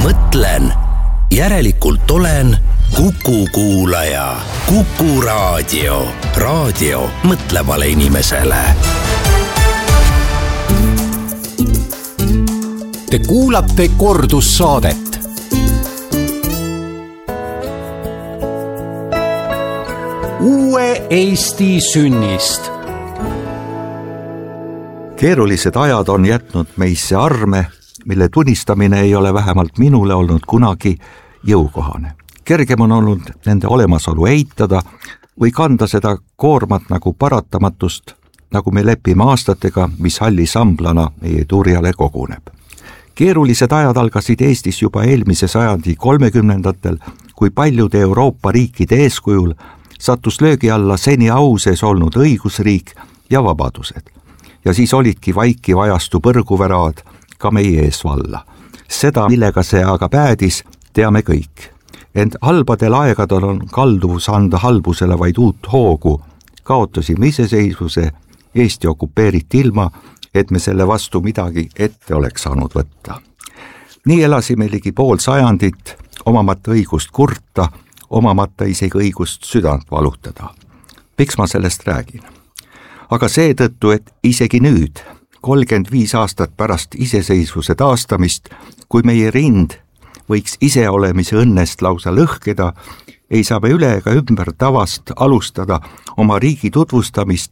mõtlen, järelikult olen Kuku kuulaja. Kuku raadio. Raadio mõtlevale inimesele. Te kuulate kordussaadet. Uue Eesti sünnist. Keerulised ajad on jätnud meisse arme, mille tunnistamine ei ole vähemalt minule olnud kunagi jõukohane. Kergem on olnud nende olemasolu eitada või kanda seda koormat nagu paratamatust, nagu me lepime aastatega, mis halli samblana meie turjale koguneb. Keerulised ajad algasid Eestis juba eelmise sajandi 30-ndatel, kui paljude Euroopa riikide eeskujul sattus löögi alla seni au sees olnud õigusriik ja vabadused. Ja siis olidki vaikiv ajastu põrguvärad ka meie ees valla. Seda, millega see aga päädis, teame kõik. Ent halbadel aegadel on kalduvus anda halbusele vaid uut hoogu. Kaotasime iseseisvuse, Eesti okupeeriti ilma, et me selle vastu midagi ette oleks saanud võtta. Nii elasime ligi pool sajandit, omamata õigust kurta, omamata isegi õigust südant valutada. Miks ma sellest räägin? Aga seetõttu, et isegi nüüd, 35 aastat pärast iseseisvuse taastamist, kui meie rind võiks iseolemise õnnest lausa lõhkeda, ei saa me üle ega ümber tavast alustada oma riigi tutvustamist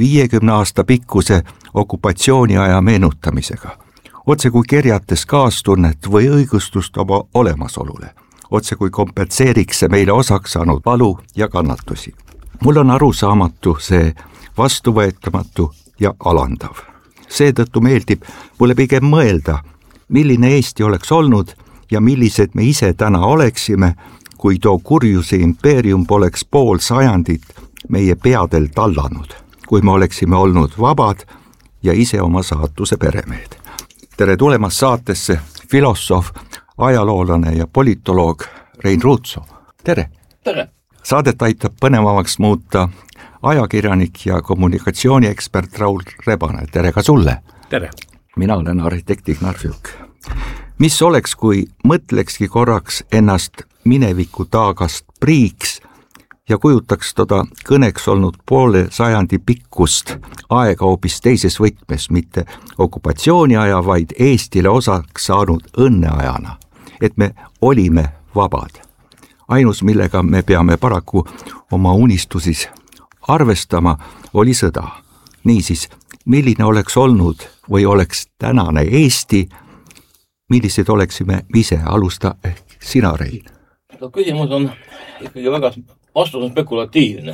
50 aasta pikkuse okupatsiooniaja meenutamisega. Otse kui kerjates kaastunnet või õigustust oma olemasolule. Otse kui kompenseeriks see meile osaks saanud valu ja kannatusi. Mul on arusaamatu see vastuvõetamatu ja alandav. Seetõttu meeldib mulle pigem mõelda, milline Eesti oleks olnud ja millised me ise täna oleksime, kui too kurjuse impeerium poleks pool sajandit meie peadel tallanud, kui me oleksime olnud vabad ja ise oma saatuse peremehed. Tere tulemast saatesse filosoof, ajaloolane ja politoloog Rein Ruutso. Tere! Tere! Saadet aitab põnevamaks muuta ajakirjanik ja kommunikatsiooniekspert Raul Rebane. Tere ka sulle! Tere! Mina olen arhitekt Ignar Fjuk. Mis oleks, kui mõtlekski korraks ennast mineviku taagast priiks ja kujutaks toda kõneks olnud poole sajandi pikkust aega hoopis teises võtmes, mitte okupatsiooniaja, vaid Eestile osaks saanud õnneajana, et me olime vabad. Ainus, millega me peame paraku oma unistusis arvestama, oli sõda. Niisiis, milline oleks olnud või oleks tänane Eesti, millised oleksime ise? Alusta ehk sina, Rein. Küsimus on ikkagi väga vastus on spekulatiivne,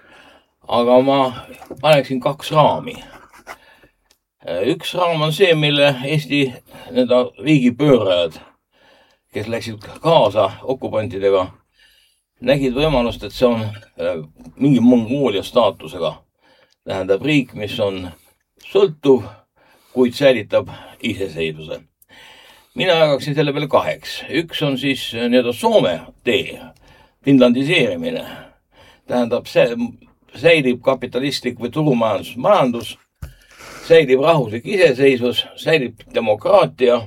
aga ma paneksin 2 raami. Üks raam on see, mille Eesti riigipöörajad, kes läksid kaasa okupantidega, nägid võimalust, et see on mingi Mongoolia staatusega. Tähendab riik, mis on sõltuv, kuid säilitab iseseisvuse. Mina jagaksin selle peale 2. Üks on siis Soome tee, finlandiseerimine. Tähendab, säilib kapitalistlik või turumajandus, säilib rahvuslik iseseisvus, säilib demokraatia.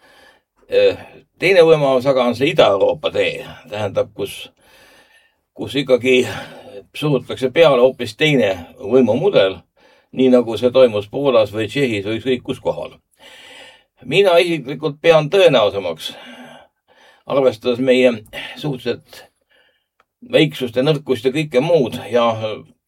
Teine võimalus aga on see Ida-Euroopa tee, tähendab, kus ikkagi surutakse peale hoopis teine võimumudel, nii nagu see toimus Poolas või Tšehhis või ükskõik kus kohal. Mina isiklikult pean tõenäosemaks, arvestades meie suhteliselt väiksust ja nõrkust ja kõike muud ja